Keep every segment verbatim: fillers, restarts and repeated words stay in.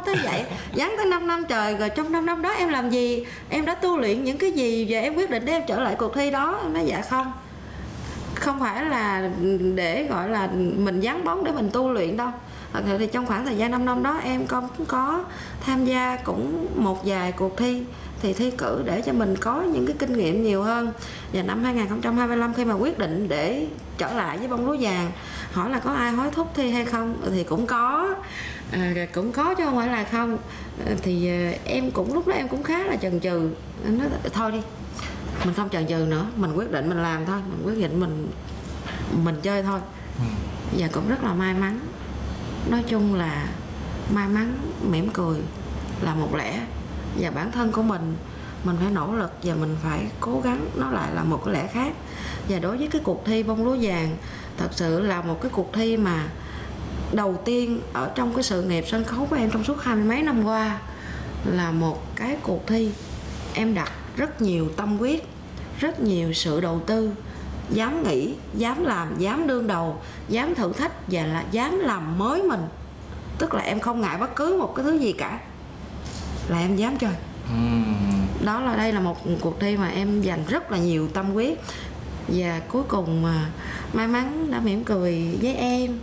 tới vậy, dán tới năm năm trời, rồi trong năm năm đó em làm gì, em đã tu luyện những cái gì và em quyết định để em trở lại cuộc thi đó. Em nói dạ không, không phải là để gọi là mình dán bóng để mình tu luyện đâu. Thật sự thì trong khoảng thời gian năm năm đó em cũng có tham gia cũng một vài cuộc thi, thì thi cử để cho mình có những cái kinh nghiệm nhiều hơn. Và năm hai nghìn không trăm hai mươi lăm khi mà quyết định để trở lại với bông lúa vàng, hỏi là có ai hối thúc thi hay không, thì cũng có, à, cũng có chứ không phải là không. Thì em cũng lúc đó em cũng khá là chần chừ, nói thôi đi, mình không chần chừ nữa, mình quyết định mình làm thôi, mình quyết định mình mình chơi thôi. Và cũng rất là may mắn, nói chung là may mắn mỉm cười là một lẽ, và bản thân của mình mình phải nỗ lực và mình phải cố gắng, nó lại là một cái lẽ khác. Và đối với cái cuộc thi bông lúa vàng, thật sự là một cái cuộc thi mà đầu tiên ở trong cái sự nghiệp sân khấu của em trong suốt hai mươi mấy năm qua, là một cái cuộc thi em đặt rất nhiều tâm huyết, rất nhiều sự đầu tư, dám nghĩ, dám làm, dám đương đầu, dám thử thách và là dám làm mới mình. Tức là em không ngại bất cứ một cái thứ gì cả, là em dám chơi. uhm. Đó là đây là một cuộc thi mà em dành rất là nhiều tâm huyết, và cuối cùng mà may mắn đã mỉm cười với em.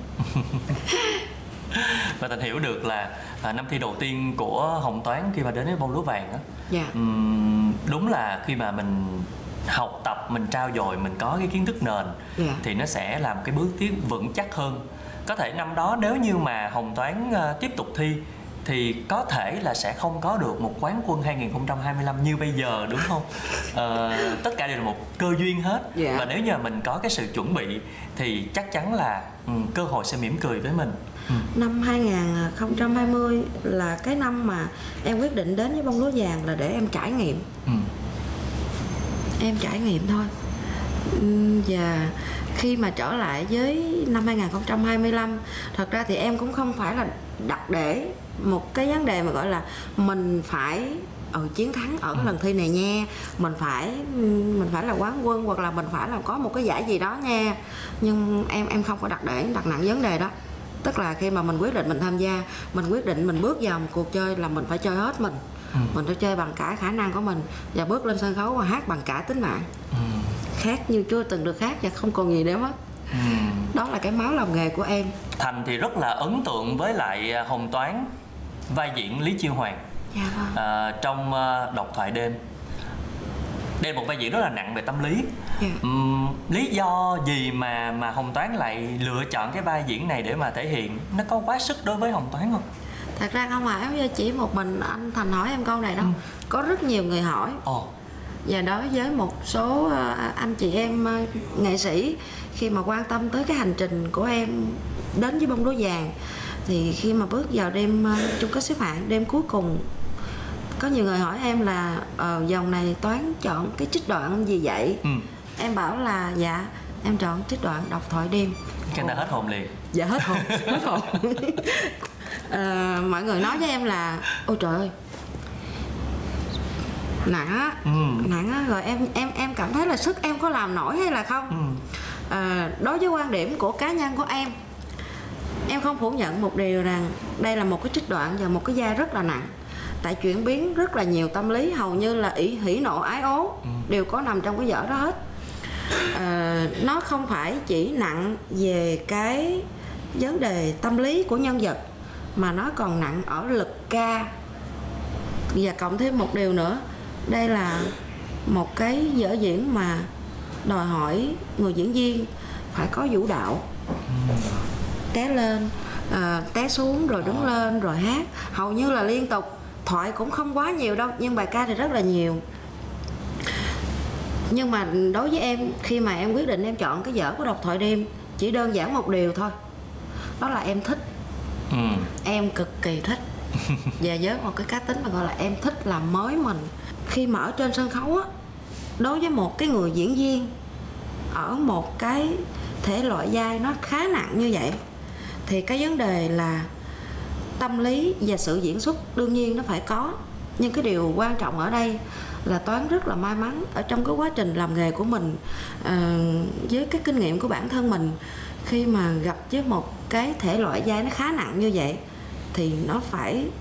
Và Thành hiểu được là à, năm thi đầu tiên của Hồng Toán khi mà đến với bông lúa vàng á, dạ. uhm, đúng là khi mà mình học tập, mình trau dồi, mình có cái kiến thức nền, dạ. thì nó sẽ làm cái bước tiếp vững chắc hơn. Có thể năm đó nếu như mà Hồng Toán uh, tiếp tục thi thì có thể là sẽ không có được một quán quân hai nghìn không trăm hai mươi lăm như bây giờ, đúng không? Uh, tất cả đều là một cơ duyên hết. dạ. Và nếu như mình có cái sự chuẩn bị thì chắc chắn là um, cơ hội sẽ mỉm cười với mình. ừ. Năm hai nghìn không trăm hai mươi là cái năm mà em quyết định đến với bông lúa vàng là để em trải nghiệm. ừ. Em trải nghiệm thôi. Và khi mà trở lại với năm hai nghìn không trăm hai mươi lăm, thật ra thì em cũng không phải là đặt để một cái vấn đề mà gọi là mình phải ừ, chiến thắng ở cái lần thi này nha, mình phải mình phải là quán quân, hoặc là mình phải là có một cái giải gì đó nha. Nhưng em em không có đặt để đặt nặng vấn đề đó. Tức là khi mà mình quyết định mình tham gia, mình quyết định mình bước vào một cuộc chơi là mình phải chơi hết mình. ừ. Mình phải chơi bằng cả khả năng của mình, và bước lên sân khấu và hát bằng cả tính mạng. ừ. khác như chưa từng được khác và không còn gì để mất. ừ. Đó là cái máu làm nghề của em. Thành thì rất là ấn tượng với lại Hồng Toán vai diễn Lý Chiêu Hoàng. Dạ vâng. à, trong uh, Độc Thoại Đêm. Đây là một vai diễn rất là nặng về tâm lý. dạ. uhm, Lý do gì mà mà Hồng Toán lại lựa chọn cái vai diễn này để mà thể hiện? Nó có quá sức đối với Hồng Toán không? Thật ra không phải chỉ một mình anh Thành hỏi em câu này đâu. ừ. Có rất nhiều người hỏi. Ồ. Và đối với một số anh chị em nghệ sĩ, khi mà quan tâm tới cái hành trình của em đến với bông lúa vàng, thì khi mà bước vào đêm chung kết xếp hạng, đêm cuối cùng, có nhiều người hỏi em là ờ, vòng này Toán chọn cái trích đoạn gì vậy? ừ. Em bảo là dạ em chọn trích đoạn Độc Thoại Đêm. Cái ta hết hồn liền. Dạ hết hồn, hết hồn. à, mọi người nói với em là ôi trời ơi, nặng á, ừ. nặng á, rồi em em em cảm thấy là sức em có làm nổi hay là không? ừ. à, đối với quan điểm của cá nhân của em, em không phủ nhận một điều rằng đây là một cái trích đoạn và một cái vai rất là nặng, tại chuyển biến rất là nhiều tâm lý, hầu như là ỷ hỉ nộ ái ố ừ. đều có nằm trong cái vở đó hết. à, nó không phải chỉ nặng về cái vấn đề tâm lý của nhân vật, mà nó còn nặng ở lực ca. Và cộng thêm một điều nữa, đây là một cái vở diễn mà đòi hỏi người diễn viên phải có vũ đạo, té lên, à, té xuống rồi đứng lên rồi hát, hầu như là liên tục. Thoại cũng không quá nhiều đâu, nhưng bài ca thì rất là nhiều. Nhưng mà đối với em, khi mà em quyết định em chọn cái vở của Độc Thoại Đêm, chỉ đơn giản một điều thôi, đó là em thích. ừ. Em cực kỳ thích. Và với một cái cá tính mà gọi là em thích làm mới mình. Khi mà ở trên sân khấu á, đối với một cái người diễn viên ở một cái thể loại vai nó khá nặng như vậy, thì cái vấn đề là tâm lý và sự diễn xuất đương nhiên nó phải có. Nhưng cái điều quan trọng ở đây là Toán rất là may mắn ở trong cái quá trình làm nghề của mình, à, với cái kinh nghiệm của bản thân mình, khi mà gặp với một cái thể loại vai nó khá nặng như vậy, thì nó phải